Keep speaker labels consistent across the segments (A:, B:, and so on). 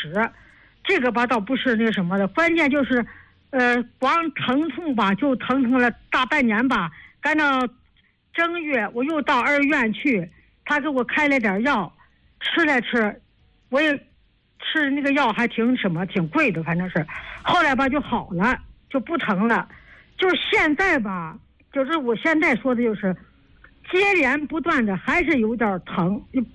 A: 齿，这个吧倒不是那什么的，关键就是，光疼痛吧，就疼了大半年吧。赶到正月，我又到二院去，他给我开了点药，吃来吃，我也吃那个药还挺贵的，反正是。后来吧就好了，就不疼了。就是现在吧，就是我现在说的就是，接连不断的还是有点疼，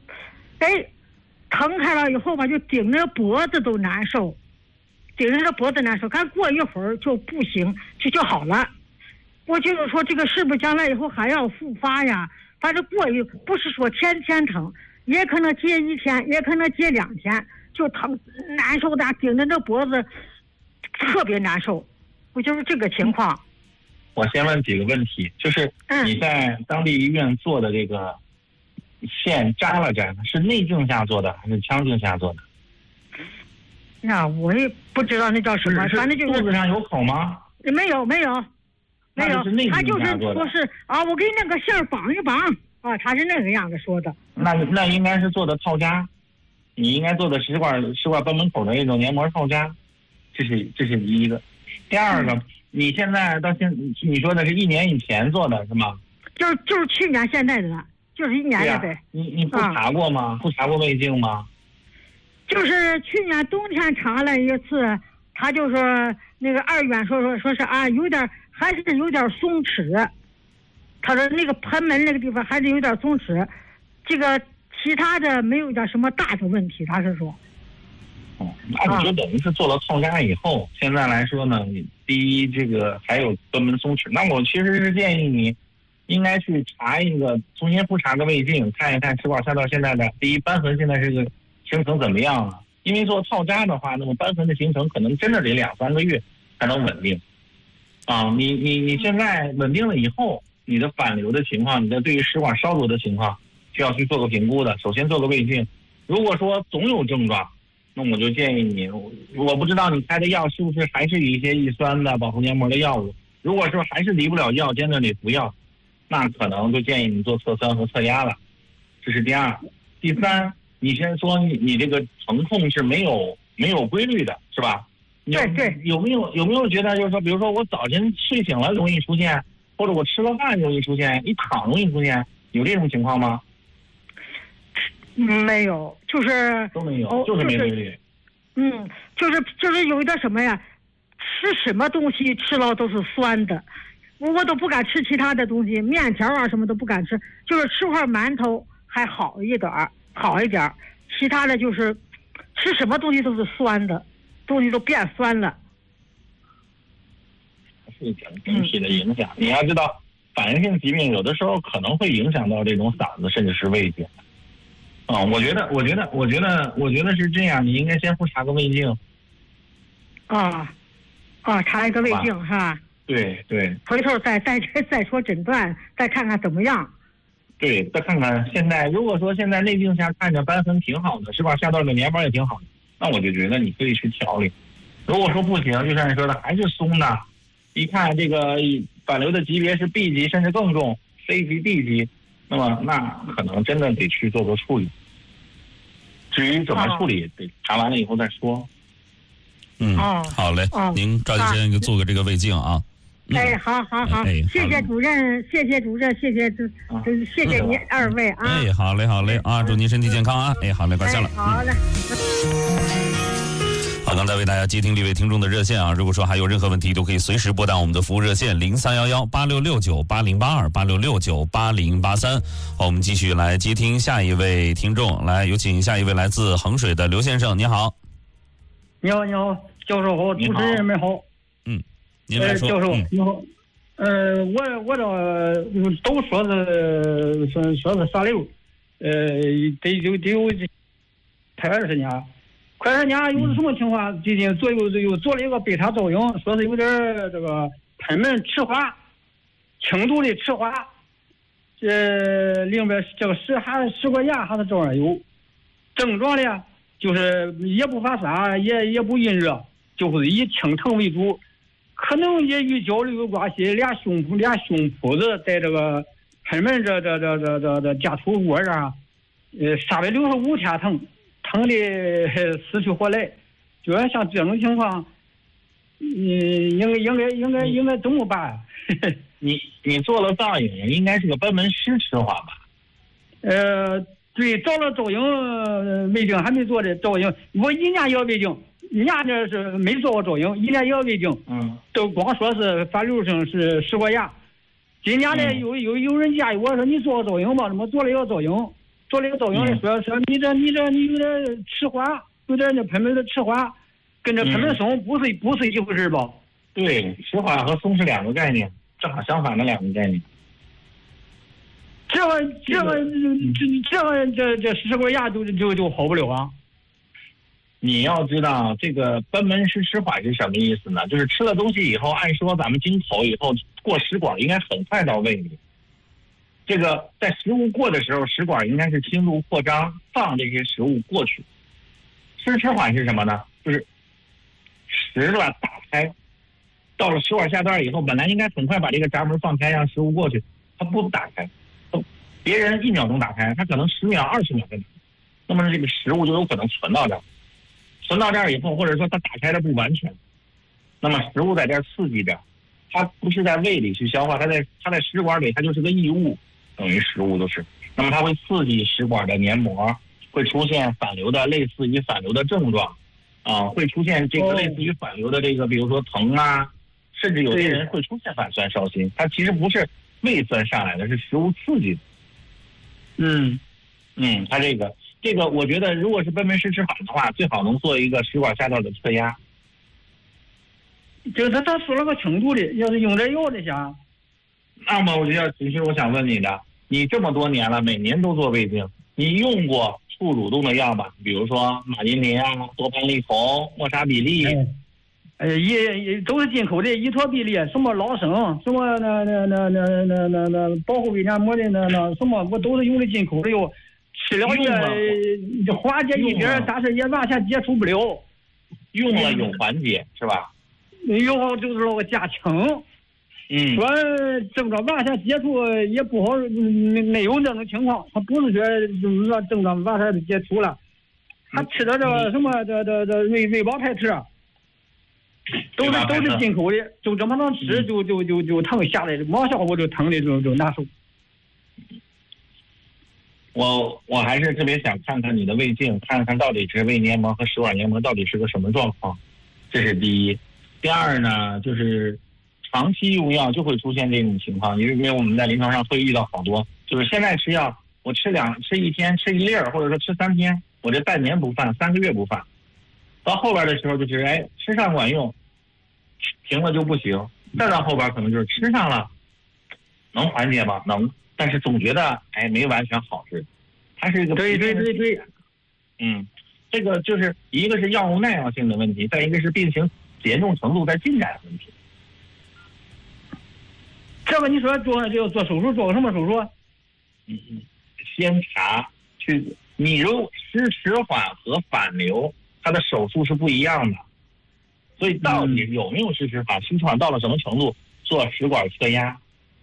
A: 疼开了以后吧，就顶着脖子都难受，刚过一会儿就不行，就好了。我就是说，这个是不是将来以后还要复发呀？反正不是说天天疼，也可能接1天，也可能接2天，就疼难受的，顶着这脖子特别难受。我就是这个情况。
B: 我先问几个问题，就是你在当地医院做的这个线扎了扎，是内镜下做的还是腔镜下做的？
A: 那我也不知道那叫什么，反正就是
B: 肚子上有口吗？
A: 没有，他就是说是啊，我给那个线绑一绑啊，他是那个样子说的。
B: 那应该是做的套扎，你应该做的食管贲门口的那种黏膜套扎，这是第一个。第二个，你现在你说的是1年以前做的是吗？
A: 就是去年现在的，就是1年的呗。
B: 你不查过吗？不查过胃镜吗？
A: 就是去年冬天查了一次，他就说那个二院说是啊，还是有点松弛。他说那个盆门那个地方还是有点松弛，这个其他的没有点什么大的问题，他是说。
B: 那你就等于是做了套扎以后，现在来说呢，第一这个还有贲门松弛，那我其实是建议你应该去重新复查个胃镜，看一看食管下到现在的第一瘢痕现在这个形成怎么样了。因为做套扎的话，那么瘢痕的形成可能真的得2-3个月才能稳定。你现在稳定了以后，你的反流的情况，你的对于食管烧灼的情况，需要去做个评估的。首先做个胃镜，如果说总有症状，那我就建议你，我不知道你开的药是不是还是一些抑酸的保护黏膜的药物。如果说还是离不了药，坚决得服药，那可能就建议你做测酸和测压了。这是第二。第三，你先说你这个疼痛是没有规律的，是吧？
A: 对。
B: 有没有觉得就是说，比如说我早晨睡醒了容易出现，或者我吃了饭容易出现，一躺容易出现，有这种情况吗？
A: 没有，就是
B: 都没有，就是没规律。
A: 就是有一点什么呀，吃什么东西吃了都是酸的，我都不敢吃其他的东西，面条啊什么都不敢吃，就是吃块馒头还好一点，其他的就是吃什么东西都是酸的，东西都变酸了。
B: 是整体的影响。你要知道，反应性疾病有的时候可能会影响到这种嗓子甚至是胃镜。我觉得是这样，你应该先复查个胃镜。
A: 查一个胃镜是吧？
B: 对。
A: 回头再说诊断，再看看怎么样。
B: 对，再看看现在，如果说现在内镜下看着瘢痕挺好的，食管下道的黏膜也挺好的，那我就觉得你可以去调理。如果说不行，就像你说的还是松的，一看这个反流的级别是 B 级甚至更重 ，C 级 D 级。那可能真的得去做个处理。至于怎么处理，得查完了以后再说。
C: 好嘞，您抓紧时间做个这个胃镜啊。
A: 好，谢谢主任，谢谢您2位啊。
C: 好嘞啊，祝您身体健康啊。好嘞，挂线了。
A: 好嘞。
C: 好，刚才为大家接听这位听众的热线啊，如果说还有任何问题，都可以随时拨打我们的服务热线03118669808286698083。好，我们继续来接听下一位听众，来有请下一位来自衡水的刘先生，你好。
D: 你好，教授好，主持人们好。
C: 您来说。
D: 教授你好。我这都说是啥瘤，得有快20年。快20年有什么情况？最近又做了一个贝塔造影，说是有点这个喷门迟滑，轻度的迟滑。另外这个食管炎还是照样有，症状呢就是也不发烧，也不晕热，就是以轻疼为主，可能也与焦虑有关系。俩胸脯子在这个喷门这夹突窝上，365天疼， 疼的死去活来。就要像这种情况，应该怎么办啊？
B: 你做了造影，应该是个贲门失迟缓吧？
D: 对，找了造影胃镜还没做的造影，我1年也胃镜，人家这是没做过造影，1年也胃镜，都光说是反流性是食管炎。今年呢，有人建议我说你做个造影吧，怎么做了一个造影，做了一个造影的说你这有点迟缓，有点那贲门的迟缓，跟这贲门松不是一回事吧？
B: 对，迟缓和松是2个概念，正好相反的2个概念。
D: 这食管炎就好不了啊！
B: 你要知道，这个贲门失迟缓是什么意思呢？就是吃了东西以后，按说咱们经口以后过食管应该很快到胃里。这个在食物过的时候，食管应该是轻度扩张，放这些食物过去。失迟缓是什么呢？就是食管打开，到了食管下段以后，本来应该很快把这个闸门放开，让食物过去，它不打开。别人1秒钟打开，他可能10秒、20秒再打开，那么这个食物就有可能存到这儿。存到这儿以后，或者说它打开的不完全，那么食物在这儿刺激着，它不是在胃里去消化，它在食管里，它就是个异物，等于食物都是。那么它会刺激食管的黏膜，会出现反流的类似于反流的症状，会出现这个类似于反流的这个，比如说疼啊，甚至有些人会出现反酸烧心。它其实不是胃酸上来的，是食物刺激的。它这个，我觉得如果是贲门失迟缓的话，最好能做一个食管下段的测压。
D: 这个他说了个轻度的，要是用点药的下。
B: 那么其实我想问你的，你这么多年了，每年都做胃镜，你用过促蠕动的药吧？比如说马林林啊、多盘利酮、莫沙比利。
D: 也都是进口的，依托比利，什么老生，什么那保护胃黏膜的那什么，我都是用的进口的药，吃了也缓解一点，但是也完全解除不了。
B: 用了有缓解是吧？
D: 有就是那个加轻。说症状完全解除也不好，没有那种情况，他不是说就是说症状完全解除了，他吃的这个什么这胃宝泰特。都是进口的，就这么能吃就疼下来，没效果就疼的就难受。
B: 我还是特别想看看你的胃镜，看看到底是胃黏膜和食管黏膜到底是个什么状况，这是第一。第二呢，就是长期用药就会出现这种情况，因为我们在临床上会遇到好多，就是现在吃药，我吃一天吃一粒儿，或者说吃3天，我这半年不犯，3个月不犯。到后边的时候就是吃上管用，停了就不行。再到后边可能就是吃上了，能缓解吗？能，但是总觉得没完全好似的。它是一个
D: 对。
B: 这个就是一个是药物耐药性的问题，再一个是病情严重程度在进展的问题。
D: 这个你说就做手术，做个什么手术？
B: 先查你如失迟缓和反流，它的手术是不一样的，所以到底有没有失迟缓，失迟缓到了什么程度，做食管测压。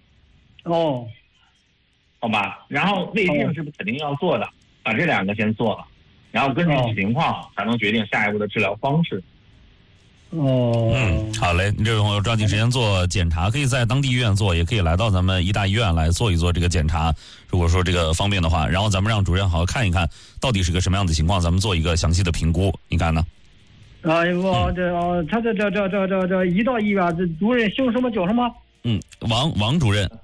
B: 好吧，然后胃镜是不是肯定要做的，把这2个先做了，然后根据情况才能决定下一步的治疗方式。
C: 好嘞，你这位朋友抓紧时间做检查，可以在当地医院做，也可以来到咱们医大医院来做一做这个检查。如果说这个方便的话，然后咱们让主任好好看一看，到底是个什么样的情况，咱们做一个详细的评估，你看呢？
D: 他这医大医院这主任姓什么叫什么？
C: 王主任。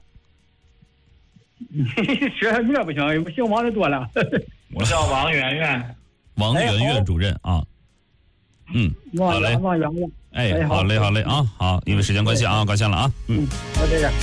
D: 这名不行，姓王的多了。
B: 我叫王媛媛。
C: 王媛媛主任啊。好嘞，
D: 王媛媛。
C: 好嘞啊，好，因为时间关系啊，挂线了啊。
D: 好，这样。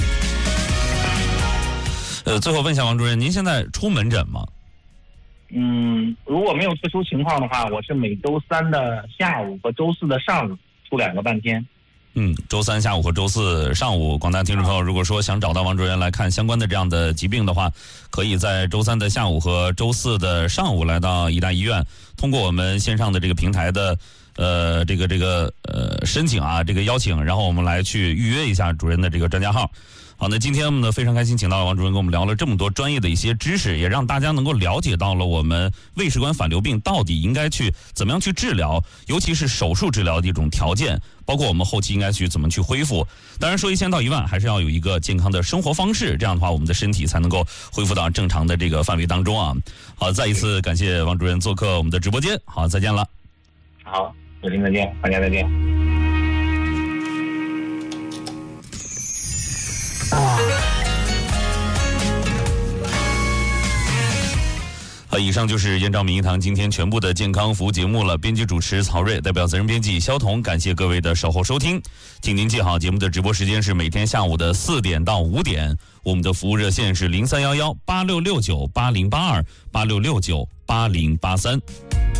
C: 最后问一下王主任，您现在出门诊吗？
B: 如果没有特殊情况的话，我是每周3的下午和周4的上午出2个半天。
C: 周3下午和周4上午，广大听众朋友，如果说想找到王主任来看相关的这样的疾病的话，可以在周3的下午和周4的上午来到医大医院，通过我们线上的这个平台的申请啊，这个邀请，然后我们来去预约一下主任的这个专家号。 好，那今天我们呢非常开心，请到王主任跟我们聊了这么多专业的一些知识，也让大家能够了解到了我们胃食管反流病到底应该去怎么样去治疗，尤其是手术治疗的一种条件，包括我们后期应该去怎么去恢复。当然说1000到1万，还是要有一个健康的生活方式，这样的话我们的身体才能够恢复到正常的这个范围当中啊。好，再一次感谢王主任做客我们的直播间，好，再见了。
B: 好，有您再见，大家再见。
C: 以上就是燕赵名医堂今天全部的健康服务节目了。编辑主持曹睿，代表责任编辑肖彤，感谢各位的守候收听。请您记好，节目的直播时间是每天下午的4点到5点，我们的服务热线是03118669808286698083。